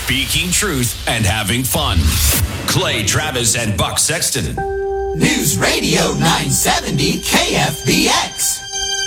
speaking truth and having fun. Clay Travis and Buck Sexton. News Radio 970 KFBX.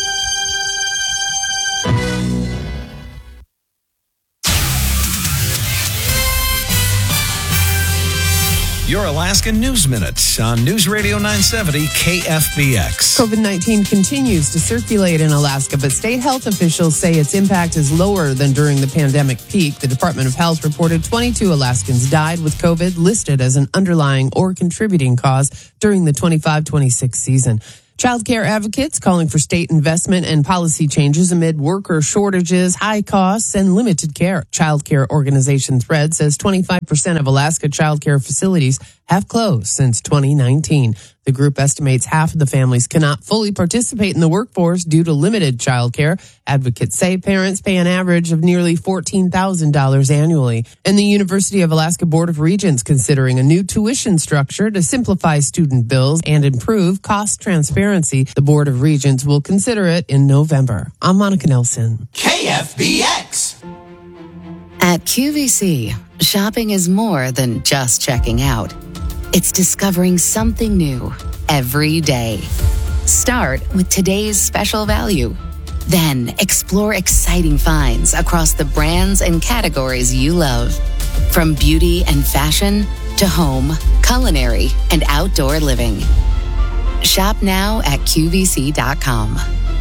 Your Alaska News Minute on News Radio 970 KFBX. COVID-19 continues to circulate in Alaska, but state health officials say its impact is lower than during the pandemic peak. The Department of Health reported 22 Alaskans died with COVID, listed as an underlying or contributing cause during the 25-26 season. Child care advocates calling for state investment and policy changes amid worker shortages, high costs, and limited care. Child care organization Thread says 25% of Alaska child care facilities have closed since 2019. The group estimates half of the families cannot fully participate in the workforce due to limited child care. Advocates say parents pay an average of nearly $14,000 annually. And the University of Alaska Board of Regents considering a new tuition structure to simplify student bills and improve cost transparency. The Board of Regents will consider it in November. I'm Monica Nelson. KFBX. At QVC, shopping is more than just checking out. It's discovering something new every day. Start with today's special value. Then explore exciting finds across the brands and categories you love. From beauty and fashion to home, culinary, and outdoor living. Shop now at QVC.com.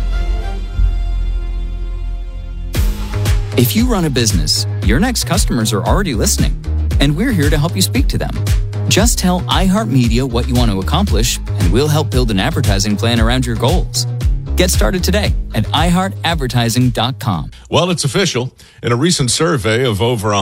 If you run a business, your next customers are already listening, and we're here to help you speak to them. Just tell iHeartMedia what you want to accomplish, and we'll help build an advertising plan around your goals. Get started today at iHeartAdvertising.com. Well, it's official. In a recent survey of over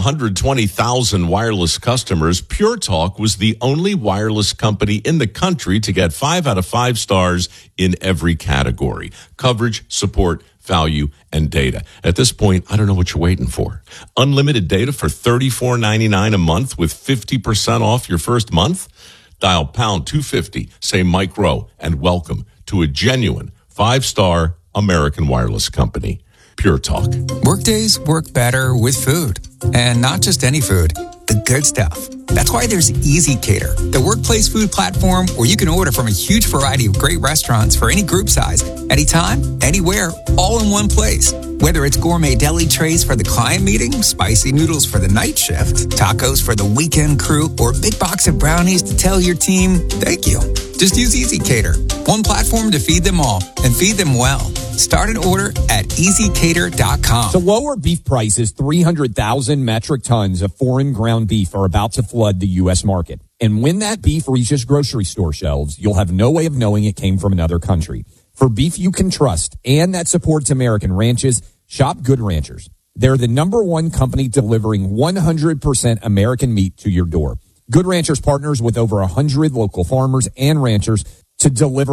120,000 wireless customers, Pure Talk was the only wireless company in the country to get 5 out of 5 stars in every category: coverage, support, value, and data. At this point, I don't know what you're waiting for. Unlimited data for $34.99 a month with 50% off your first month? Dial pound 250, say Mike Rowe, and welcome to a genuine 5-star American wireless company, Pure Talk. Workdays work better with food, and not just any food, the good stuff. That's why there's Easy Cater, the workplace food platform where you can order from a huge variety of great restaurants for any group size, anytime, anywhere, all in one place. Whether it's gourmet deli trays for the client meeting, spicy noodles for the night shift, tacos for the weekend crew, or a big box of brownies to tell your team, thank you. Just use Easy Cater, one platform to feed them all and feed them well. Start an order at EasyCater.com. To lower beef prices, 300,000 metric tons of foreign ground beef are about to flood the U.S. market. And when that beef reaches grocery store shelves, you'll have no way of knowing it came from another country. For beef you can trust and that supports American ranches, shop Good Ranchers. They're the #1 company delivering 100% American meat to your door. Good Ranchers partners with over 100 local farmers and ranchers to deliver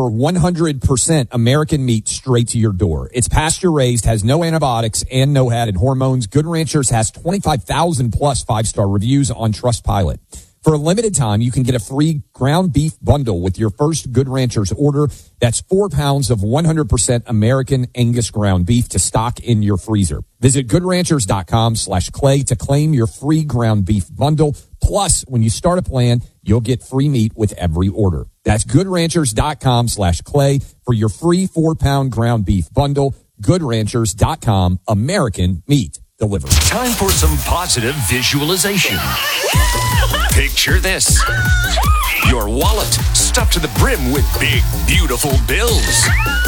100% American meat straight to your door. It's pasture raised, has no antibiotics and no added hormones. Good Ranchers has 25,000 plus 5-star reviews on Trustpilot. For a limited time, you can get a free ground beef bundle with your first Good Ranchers order. That's 4 pounds of 100% American Angus ground beef to stock in your freezer. Visit goodranchers.com/clay to claim your free ground beef bundle. Plus, when you start a plan, you'll get free meat with every order. That's goodranchers.com/clay for your free 4-pound ground beef bundle. Goodranchers.com, American meat delivered. Time for some positive visualization. Picture this. Your wallet stuffed to the brim with big, beautiful bills.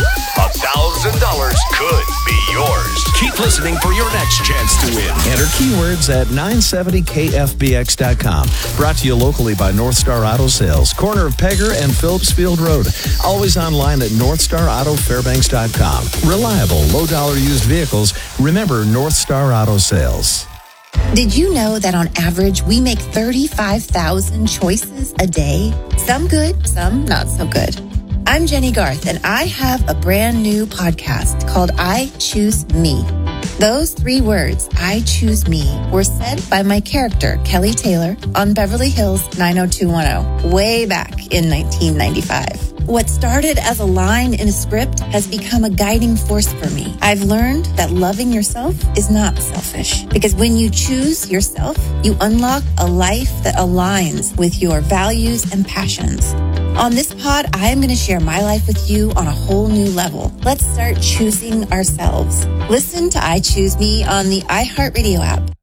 $1,000 could be yours. Keep listening for your next chance to win. Enter keywords at 970kfbx.com. Brought to you locally by North Star Auto Sales, corner of Pegger and Phillips Field Road. Always online at northstarautofairbanks.com. Reliable, low-dollar used vehicles. Remember North Star Auto Sales. Did you know that on average, we make 35,000 choices a day? Some good, some not so good. I'm Jenny Garth, and I have a brand new podcast called I Choose Me. Those 3 words, I choose me, were said by my character, Kelly Taylor, on Beverly Hills 90210, way back in 1995. What started as a line in a script has become a guiding force for me. I've learned that loving yourself is not selfish, because when you choose yourself, you unlock a life that aligns with your values and passions. On this pod, I am going to share my life with you on a whole new level. Let's start choosing ourselves. Listen to I Choose Me on the iHeartRadio app,